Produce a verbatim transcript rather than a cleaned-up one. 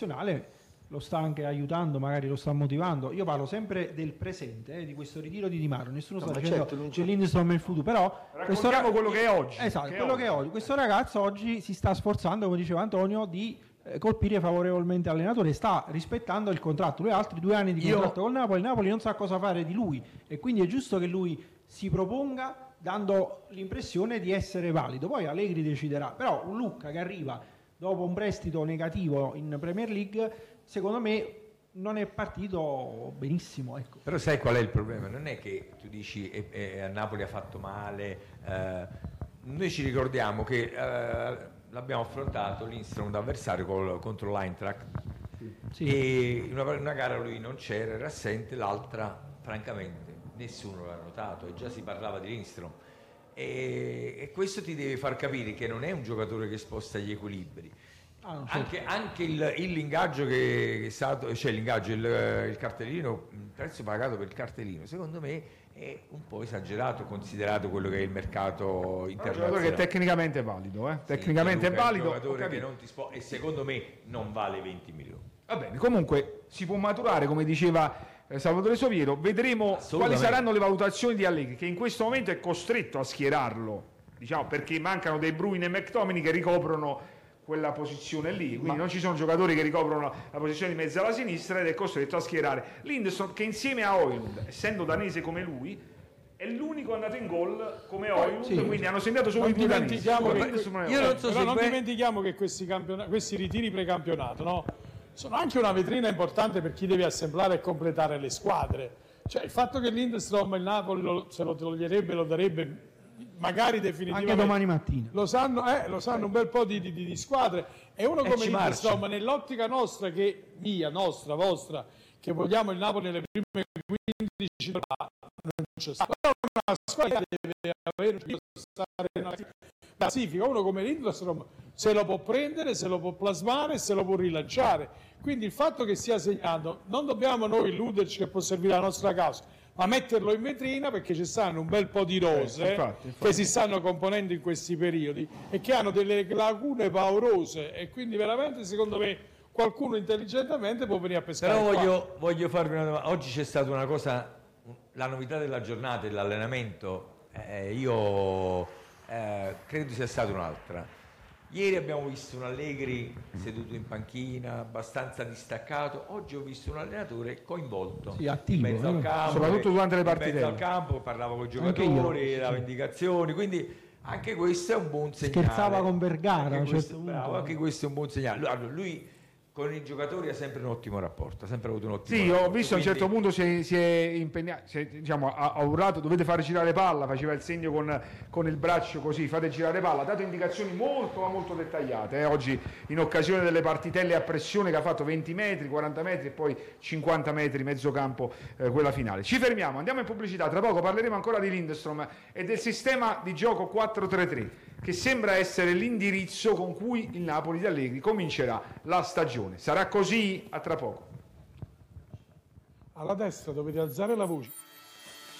nazionale lo sta anche aiutando, magari lo sta motivando. Io parlo sempre del presente, eh, di questo ritiro di Di Mauro. Nessuno no, sta dicendo certo, c'è Lindstrom nel futuro, però questo raccontiamo quello che è oggi. Esatto, che quello è che è oggi. Questo ragazzo oggi si sta sforzando, come diceva Antonio, di eh, colpire favorevolmente l'allenatore, sta rispettando il contratto. Lui ha altri due anni di Io... contratto con il Napoli, il Napoli non sa cosa fare di lui e quindi è giusto che lui si proponga dando l'impressione di essere valido. Poi Allegri deciderà, però un Lucca che arriva dopo un prestito negativo in Premier League, secondo me non è partito benissimo, ecco. Però sai qual è il problema? Non è che tu dici eh, eh, a Napoli ha fatto male, eh, noi ci ricordiamo che eh, l'abbiamo affrontato Lindstrom d'avversario col, contro l'Eintracht, sì. E in una, una gara lui non c'era, era assente, l'altra francamente nessuno l'ha notato e già si parlava di Lindstrom. E, e questo ti deve far capire che non è un giocatore che sposta gli equilibri. Ah, so. Anche, anche il, il lingaggio che è stato, cioè l'ingaggio, il, il cartellino, il prezzo pagato per il cartellino, secondo me è un po' esagerato considerato quello che è il mercato internazionale. È un giocatore che tecnicamente è valido, eh? Sì, tecnicamente è valido, è un giocatore che non ti spo- e secondo me non vale venti milioni. Va bene, comunque si può maturare, come diceva eh, Salvatore Soviero. Vedremo quali saranno le valutazioni di Allegri, che in questo momento è costretto a schierarlo, diciamo, perché mancano dei Bruyne e McTominay che ricoprono quella posizione lì, quindi ma non ci sono giocatori che ricoprono la posizione di mezzo alla sinistra ed è costretto a schierare Lindstrom, che insieme a Højlund, essendo danese come lui, è l'unico andato in gol come Højlund, sì, quindi sì. hanno segnato solo i due danesi. Che, io non so però non beh... dimentichiamo che questi, campiona- questi ritiri precampionato, no? Sono anche una vetrina importante per chi deve assemblare e completare le squadre. Cioè il fatto che Lindstrom il Napoli lo, se lo toglierebbe, lo darebbe magari definitivamente anche domani mattina lo sanno, eh, lo sanno un bel po' di, di, di squadre, e uno come Lindstrom nell'ottica nostra, che mia, nostra, vostra, che vogliamo il Napoli nelle prime quindici, non c'è stato. Una squadra deve avere stare nella classifica, uno come Lindstrom se lo può prendere, se lo può plasmare, se lo può rilanciare, quindi il fatto che stia segnando non dobbiamo noi illuderci che può servire la nostra causa, ma metterlo in vetrina, perché ci stanno un bel po' di rose eh, infatti, infatti. che si stanno componendo in questi periodi e che hanno delle lacune paurose, e quindi veramente secondo me qualcuno intelligentemente può venire a pescare. Però voglio, voglio farvi una domanda. Oggi c'è stata una cosa, la novità della giornata, dell'allenamento, eh, io eh, credo sia stata un'altra. Ieri abbiamo visto un Allegri seduto in panchina, abbastanza distaccato. Oggi ho visto un allenatore coinvolto, sì, attivo, in mezzo al campo, soprattutto durante le partite. In mezzo al campo, parlava con i giocatori, dava indicazioni, quindi anche questo è un buon segnale. Scherzava con Vergara, anche, questo, certo bravo, anche questo è un buon segnale. Allora, lui con i giocatori ha sempre un ottimo rapporto, ha sempre avuto un ottimo sì, rapporto. Ho visto quindi... a un certo punto si è, si è impegnato, si è, diciamo, ha, ha urlato dovete fare girare palla, faceva il segno con, con il braccio così, fate girare palla, ha dato indicazioni molto ma molto dettagliate. Eh. Oggi in occasione delle partitelle a pressione che ha fatto venti metri, quaranta metri e poi cinquanta metri mezzo campo, eh, quella finale. Ci fermiamo, andiamo in pubblicità, tra poco parleremo ancora di Lindstrom e del sistema di gioco quattro tre tre, che sembra essere l'indirizzo con cui il Napoli di Allegri comincerà la stagione. Sarà così? A tra poco. Alla destra dovete alzare la voce.